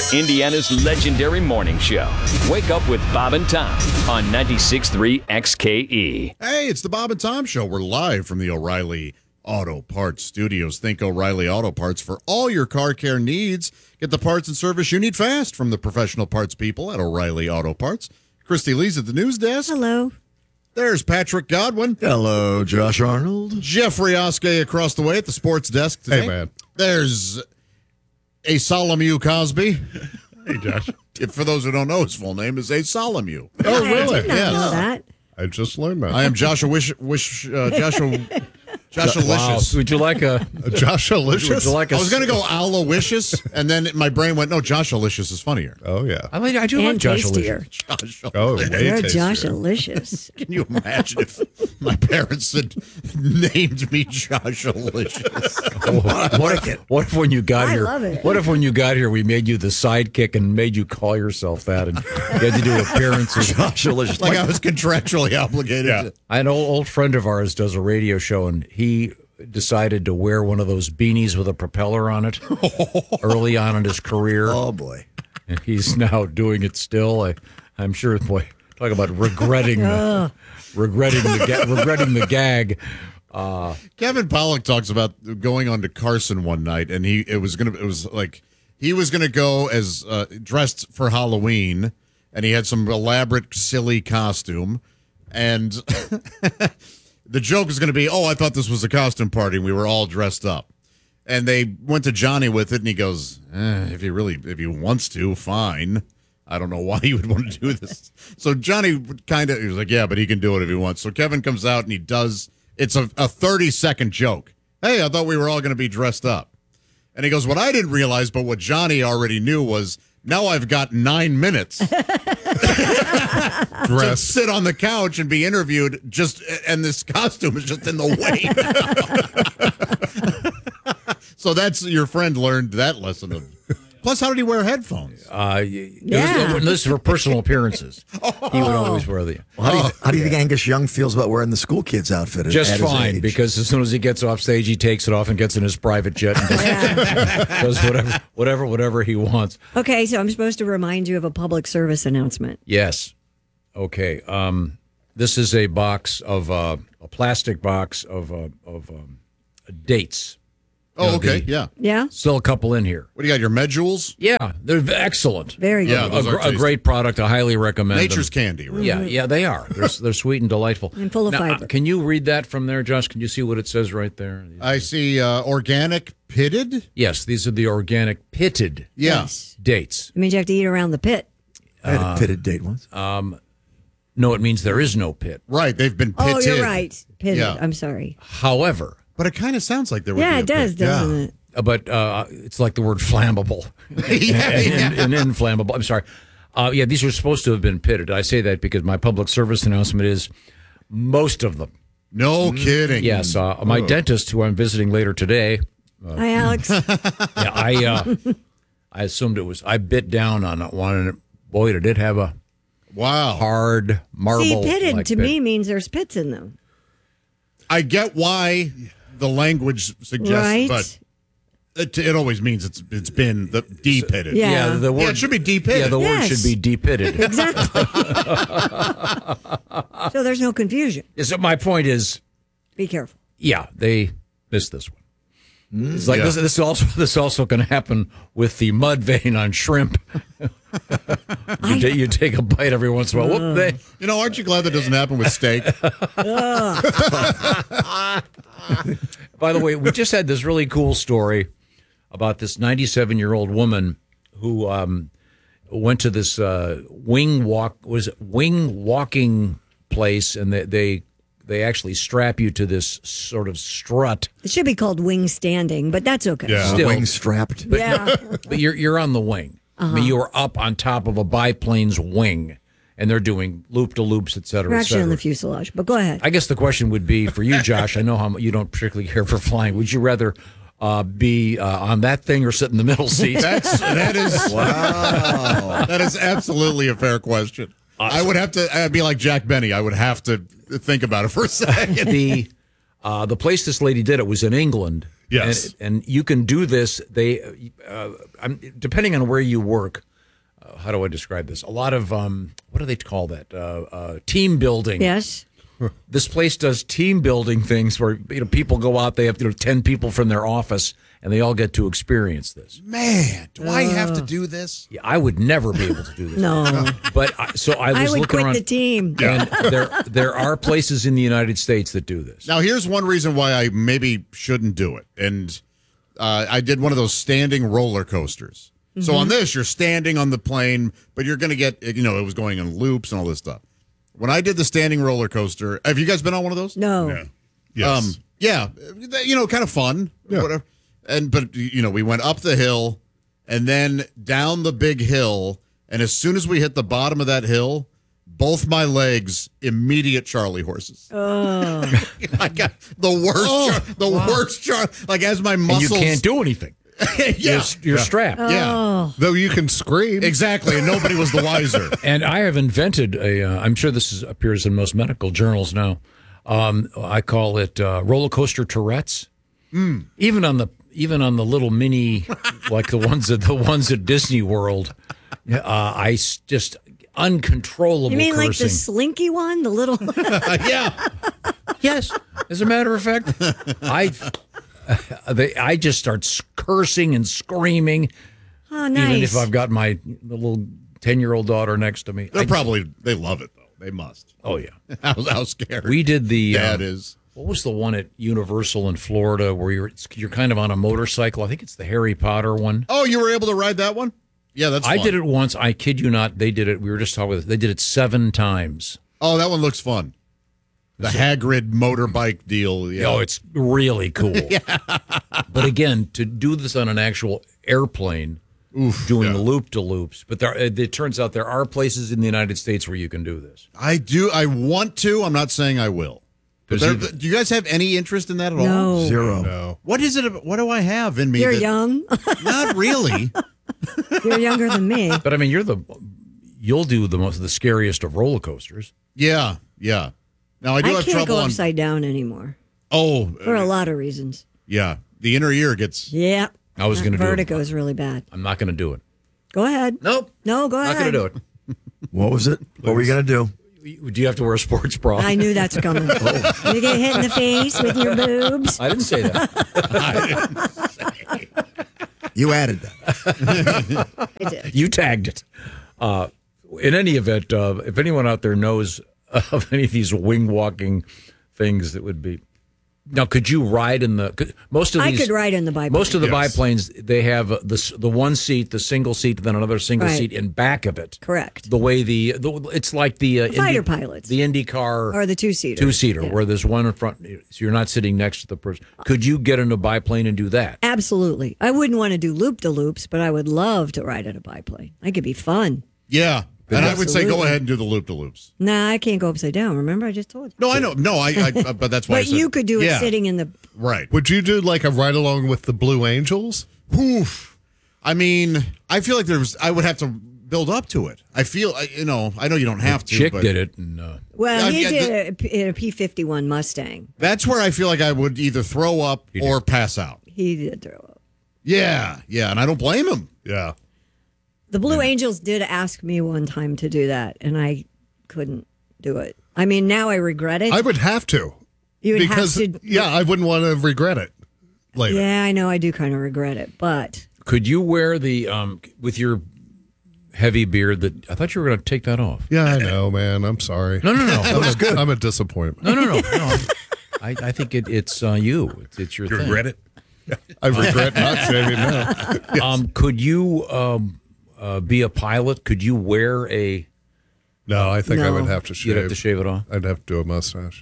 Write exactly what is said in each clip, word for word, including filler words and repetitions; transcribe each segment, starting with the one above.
Indiana's legendary morning show. Wake up with Bob and Tom on ninety-six point three X K E. Hey, it's the Bob and Tom Show. We're live from the O'Reilly Auto Parts Studios. Think O'Reilly Auto Parts for all your car care needs. Get the parts and service you need fast from the professional parts people at O'Reilly Auto Parts. Christy Lee's at the news desk. Hello. There's Patrick Godwin. Hello, Josh Arnold. Jeffrey Oskey across the way at the sports desk today. Hey, man. There's A. Solomew Cosby. Hey, Josh. If, for those who don't know, his full name is A. Solomew. Oh, I really? did not Yes. know that. I just learned that. I am Joshua Wish, Wish uh, Joshua, Joshua Wow. Licious. Would you like a Josh Alicious? Would you like a I was going to go Aloysius, and then my brain went, no, Josh Alicious is funnier. Oh, yeah. I, like, I do like And Josh tastier. Alicious. Josh Oh, Alicious. way You're tastier. Josh Alicious. Can you imagine if my parents had named me Josh Alicious? What if, what if when you got I here? love it. What if when you got here we made you the sidekick and made you call yourself that, and you had to do appearances? Josh Alicious. Like I was contractually obligated Yeah. to. I an old, old friend of ours does a radio show, and he decided to wear one of those beanies with a propeller on it early on in his career. Oh, boy. And he's now doing it still. I, I'm sure, boy, talk about regretting, the, regretting the ga- regretting the gag. Kevin Pollak talks about going on to Carson one night, and he it was gonna it was like he was gonna go as uh, dressed for Halloween, and he had some elaborate silly costume, and the joke was gonna be, oh, I thought this was a costume party, and we were all dressed up, and they went to Johnny with it, and he goes, eh, if he really if he wants to, fine. I don't know why he would want to do this. So Johnny kind of he was like, yeah, but he can do it if he wants. So Kevin comes out and he does. It's a, a thirty-second joke. Hey, I thought we were all going to be dressed up. And he goes, what I didn't realize, but what Johnny already knew was, now I've got nine minutes to Dress. sit on the couch and be interviewed, just and this costume is just in the way. So that's, your friend learned that lesson. Of, plus, how did he wear headphones? Uh, it Yeah. was, this is for personal appearances. He would always wear the Well, how, do you, how do you think Angus Young feels about wearing the school kid's outfit? at- just at his fine, age? because as soon as he gets off stage, he takes it off and gets in his private jet and does, does whatever, whatever, whatever he wants. Okay, so I'm supposed to remind you of a public service announcement. Yes. Okay. Um, this is a box of uh, a plastic box of uh, of um, dates. Oh, okay, the- yeah. Yeah? Still a couple in here. What do you got, your Medules? Yeah, they're excellent. Very good. Yeah, A, those are gr- a tasty. great product. I highly recommend Nature's them. candy, really. Yeah, yeah, they are. They're they're sweet and delightful And full of Now, uh, fiber. Can you read that from there, Josh? Can you see what it says right there? I see uh, organic pitted. Yes, these are the organic pitted Yeah. Yes. dates. It means you have to eat around the pit. I had a pitted date once. No, it means there is no pit. Right, they've been pitted. Oh, you're right. Pitted. Yeah. I'm sorry. However, But it kind of sounds like there would Yeah, be a it does, pit. doesn't Yeah. it? uh, but uh, it's like the word flammable yeah, and, yeah. and, and inflammable. I'm sorry. Uh, yeah, these are supposed to have been pitted. I say that because my public service announcement is most of them. No kidding. Yes, uh, my dentist, who I'm visiting later today, Hi, Alex. yeah, I uh, I assumed it was. I bit down on that one, and it, boy, did it have a Wow. hard marble. See, pitted like to bit. me means there's pits in them. I get why the language suggests, Right? but it, it always means it's it's been the de-pitted. Yeah. Yeah, the word Yeah, it should be de-pitted. Yeah, the word Yes. should be de-pitted. Exactly. So there's no confusion. So my point is, Be careful. yeah, they missed this one. It's like Yeah. this. This is also this is also going to happen with the mud vein on shrimp. you, ta- you take a bite every once in a while. Whoop, they, You know, aren't you glad that doesn't happen with steak? By the way, we just had this really cool story about this ninety-seven-year-old woman who um, went to this uh, wing walk was it wing walking place, and they, they they actually strap you to this sort of strut. It should be called wing standing, but that's okay. Yeah. Still, Wings strapped. Yeah. but you're you're on the wing. I mean, you're up on top of a biplane's wing, and they're doing loop to loops, et cetera, We're et actually on cetera. the fuselage, but go ahead. I guess the question would be for you, Josh. I know how mu- you don't particularly care for flying. Would you rather uh, be uh, on that thing or sit in the middle seat? That's that is wow. That is absolutely a fair question. I would have to. I'd be like Jack Benny. I would have to think about it for a second. the uh, the place this lady did it was in England, Yes. And, and you can do this. They, uh, I'm, depending on where you work, uh, how do I describe this? A lot of, um, what do they call that? Uh, uh, team building. Yes. This place does team building things where you know people go out. They have you know ten people from their office, and they all get to experience this. Man, do I have to do this? Yeah, I would never be able to do this. No. But I, so I was I would looking quit around, the team. and there there are places in the United States that do this. Now, here's one reason why I maybe shouldn't do it. And uh, I did one of those standing roller coasters. So on this, you're standing on the plane, but you're going to get, you know, it was going in loops and all this stuff. When I did the standing roller coaster, have you guys been on one of those? No. Yes. Um, yeah, you know, kind of fun, Yeah. whatever. And but you know, we went up the hill and then down the big hill, and as soon as we hit the bottom of that hill, both my legs immediate Charlie horses. Oh. I got the worst, char- the worst Charlie. Like as my And you muscles, can't do anything. yeah, You're, you're strapped. yeah, Though you can scream. exactly. And nobody was the wiser. And I have invented a. Uh, I'm sure this is, appears in most medical journals now. Um, I call it uh, roller coaster Tourette's. Mm. Even on the even on the little mini, like the ones at the ones at Disney World, uh, I s- just uncontrollable. You mean like cursing. the slinky one? The little. yeah, Yes. As a matter of fact, I they, I just start s- cursing and screaming, Oh, nice. even if I've got my little ten year old daughter next to me. they I- probably they love it though. They must. oh yeah. How, how scary We did the Dad uh, is. What was the one at Universal in Florida where you're you're kind of on a motorcycle? I think it's the Harry Potter one. Oh, you were able to ride that one? Yeah, that's. I fun. did it once. I kid you not. They did it. We were just talking with. They did it seven times. Oh, that one looks fun. The Hagrid motorbike deal. Yeah. Oh, it's really cool. But again, to do this on an actual airplane, doing the loop to loops. But there, it turns out there are places in the United States where you can do this. I do. I want to. I'm not saying I will. But There's there- even- do you guys have any interest in that at all? No. Zero. No. What is it? ab- What do I have in me? You're that- young. Not really. You're younger than me. But I mean, you're the you'll do the most the scariest of roller coasters. Yeah, yeah. Now I do I have can't trouble go on. upside down anymore Oh, for uh, a lot of reasons. yeah. The inner ear gets. Yeah. I was That going to do it. Vertigo is really bad. I'm not going to do it. Go ahead. Nope. No, go Not ahead. going to do What was it? What were you going to do? it. Do you have to wear a sports bra? I knew that's coming. You get hit in the face with your boobs. I didn't say that. You added that. I did. You tagged it. Uh, in any event, uh, if anyone out there knows of any of these wing walking things that would be. Now, could you ride in the. Could, most of I these. could ride in the biplane. Most of the Yes. biplanes, they have the s- the one seat, the single seat, then another single Right. seat in back of it. Correct. The way the, the it's like the, uh, fighter Indy- pilots. the Indy car Or the two-seater. two seater, Yeah. where there's one in front, so you're not sitting next to the person. Could you get in a biplane and do that? Absolutely. I wouldn't want to do loop de loops, but I would love to ride in a biplane. That could be fun. Yeah, and I would say go Absolutely. ahead and do the loop to loops. Nah, I can't go upside down. Remember, I just told you. No, I know. No, I. I but that's why. I But said, you could do it yeah, sitting in the. Right. Would you do like a ride along with the Blue Angels? Oof. I mean, I feel like there's. I would have to build up to it. I feel. I- You know. I know you don't have to. Chick but did it, and uh, Well, Yeah, he yeah, did it in a P fifty-one Mustang. That's where I feel like I would either throw up did. or pass out. He did throw up. Yeah, yeah, and I don't blame him. Yeah. The Blue Angels did ask me one time to do that, and I couldn't do it. I mean, now I regret it. I would have to. you would because, have to. yeah, I wouldn't want to regret it later. Yeah, I know. I do kind of regret it, but could you wear the um with your heavy beard? That I thought you were going to take that off. Yeah, I know, man. I'm sorry. No, no, no, That was good. I'm a disappointment. no, no, no. no. I, I think it, it's uh, you. It's, it's your thing. it? I regret not shaving now. Um, could you um, uh, be a pilot? Could you wear a? No, I think I No. would have to shave. You'd have to shave it off, I'd have to do a mustache.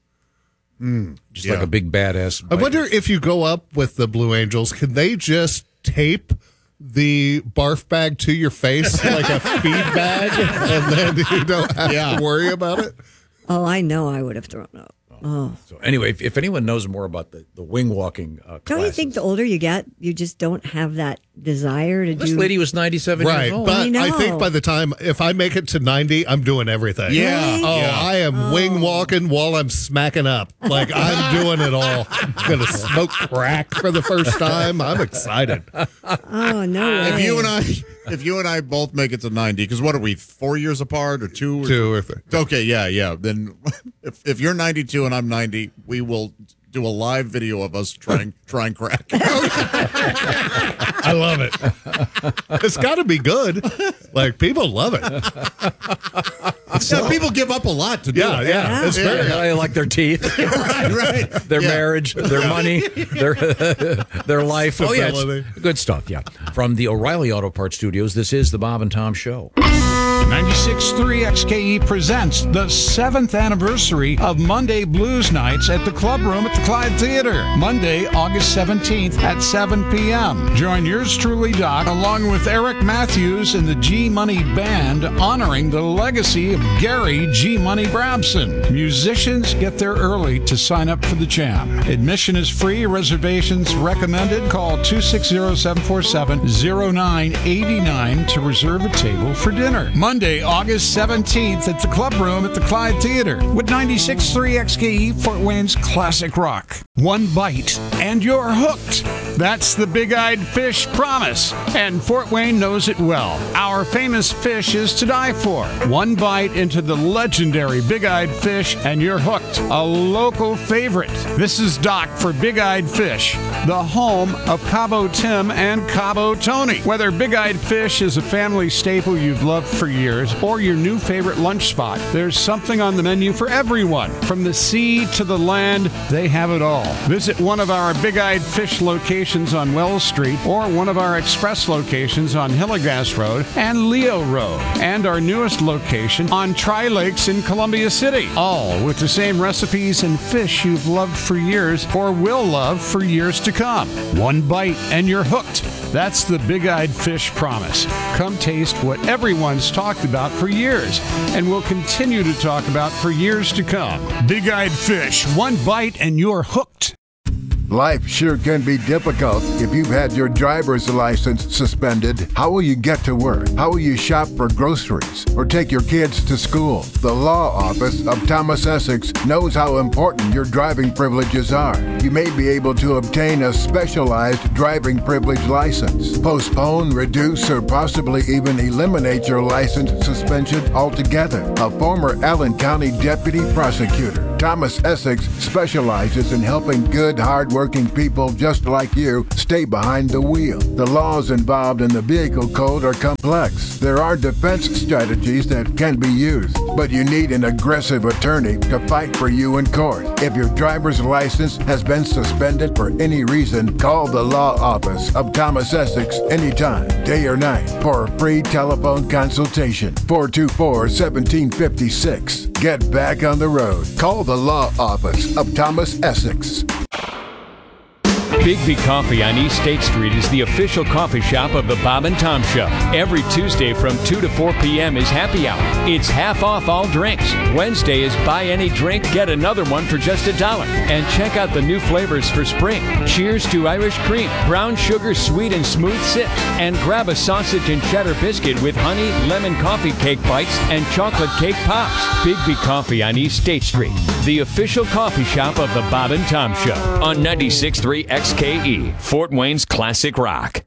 just Yeah. like a big badass. I wonder if you go up with the Blue Angels, can they just tape the barf bag to your face like a feed bag, and then you don't have Yeah. to worry about it? oh, I know I would have thrown up. Oh. So anyway, if, if anyone knows more about the, the wing walking uh, Don't you think the older you get, you just don't have that desire to This do? lady was ninety-seven Right, years old. but I I, know. think by the time if I make it to ninety, I'm doing everything. Yeah. Oh, Yeah. I am wing walking while I'm smacking up. Like I'm doing it all. I'm gonna smoke crack for the first time. I'm excited. Oh no way! If you and I, if you and I both make it to ninety, because what are we, four years apart or two? Or Two or three. Okay, yeah, yeah. Then if if you're ninety-two and I'm ninety, we will do a live video of us trying trying crack. I love it. It's got to be good. Like people love it. Yeah, people give up a lot to do Yeah, it. yeah. It's Yeah. very. I like their teeth, right, right. their Yeah. marriage, their money, their their life. Oh yeah, Stability. it's good stuff. Yeah, from the O'Reilly Auto Parts Studios, this is the Bob and Tom Show. ninety-six point three X K E presents the seventh anniversary of Monday Blues Nights at the Club Room at the Clyde Theater. Monday, August seventeenth at seven p.m. Join yours truly, Doc, along with Eric Matthews and the G Money Band, honoring the legacy of Gary G Money Brabson. Musicians get there early to sign up for the jam. Admission is free. Reservations recommended. Call two six zero, seven four seven, zero nine eight nine to reserve a table for dinner. Monday, August seventeenth at the Club Room at the Clyde Theater with ninety-six point three X K E Fort Wayne's classic rock. One bite and you're hooked. That's the Big-Eyed Fish promise, and Fort Wayne knows it well. Our famous fish is to die for. One bite into the legendary Big-Eyed Fish and you're hooked. A local favorite. This is Doc for Big-Eyed Fish, the home of Cabo Tim and Cabo Tony. Whether Big-Eyed Fish is a family staple you've loved for years or your new favorite lunch spot, there's something on the menu for everyone. From the sea to the land, they have it all. Visit one of our Big-Eyed Fish locations on Wells Street or one of our express locations on Hillegas Road and Leo Road, and our newest location on Tri Lakes in Columbia City. All with the same recipes and fish you've loved for years or will love for years to come. One bite and you're hooked. That's the Big-Eyed Fish promise. Come taste what everyone's talked about for years and will continue to talk about for years to come. Big-Eyed Fish, one bite and you're hooked. Life sure can be difficult if you've had your driver's license suspended. How will you get to work? How will you shop for groceries or take your kids to school? The law office of Thomas Essex knows how important your driving privileges are. You may be able to obtain a specialized driving privilege license, postpone, reduce, or possibly even eliminate your license suspension altogether. A former Allen County deputy prosecutor, Thomas Essex specializes in helping good, hard-working people just like you stay behind the wheel. The laws involved in the vehicle code are complex. There are defense strategies that can be used, but you need an aggressive attorney to fight for you in court. If your driver's license has been suspended for any reason, call the law office of Thomas Essex anytime, day or night, for a free telephone consultation. four two four, one seven five six. Get back on the road. Call the law office of Thomas Essex. Bigby Coffee on East State Street is the official coffee shop of the Bob and Tom Show. Every Tuesday from two to four p.m. is happy hour. It's half off all drinks. Wednesday is buy any drink, get another one for just a dollar. And check out the new flavors for spring. Cheers to Irish cream, brown sugar, sweet and smooth sips. And grab a sausage and cheddar biscuit with honey, lemon coffee cake bites, and chocolate cake pops. Bigby Coffee on East State Street, the official coffee shop of the Bob and Tom Show on ninety-six point three X K E, Fort Wayne's classic rock.